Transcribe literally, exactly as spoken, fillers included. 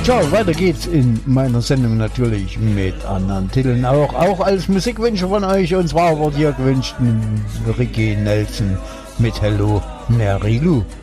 Tja, weiter geht's in meiner Sendung natürlich mit anderen Titeln auch, auch als Musikwünsche von euch. Und zwar wurde hier gewünscht Ricky Nelson mit Hello Mary Lou.